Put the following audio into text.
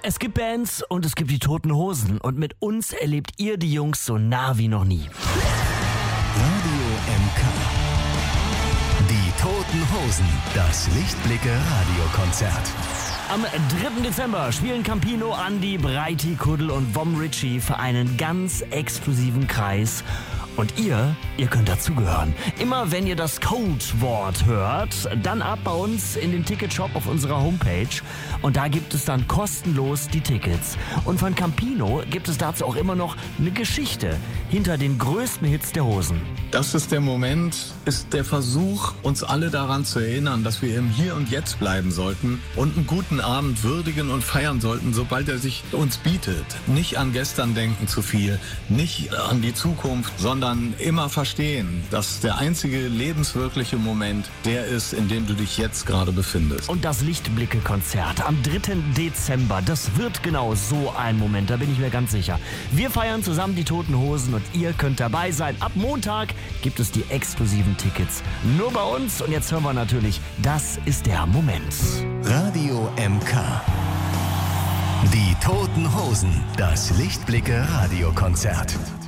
Es gibt Bands und es gibt die Toten Hosen. Und mit uns erlebt ihr die Jungs so nah wie noch nie. Radio MK. Die Toten Hosen. Das Lichtblicke-Radiokonzert. Am 3. Dezember spielen Campino, Andi, Breiti, Kuddel und Vom Ritchie für einen ganz exklusiven Kreis. Und ihr könnt dazugehören. Immer wenn ihr das Codewort hört, dann ab bei uns in den Ticketshop auf unserer Homepage. Und da gibt es dann kostenlos die Tickets. Und von Campino gibt es dazu auch immer noch eine Geschichte hinter den größten Hits der Hosen. Das ist der Moment, ist der Versuch, uns alle daran zu erinnern, dass wir im Hier und Jetzt bleiben sollten und einen guten Abend würdigen und feiern sollten, sobald er sich uns bietet. Nicht an gestern denken zu viel, nicht an die Zukunft, sondern immer verstehen, dass der einzige lebenswirkliche Moment der ist, in dem du dich jetzt gerade befindest. Und das Lichtblicke-Konzert am 3. Dezember, das wird genau so ein Moment, da bin ich mir ganz sicher. Wir feiern zusammen die Toten Hosen und ihr könnt dabei sein. Ab Montag gibt es die exklusiven Tickets nur bei uns. Und jetzt hören wir natürlich, das ist der Moment. Radio MK. Die Toten Hosen. Das Lichtblicke-Radiokonzert.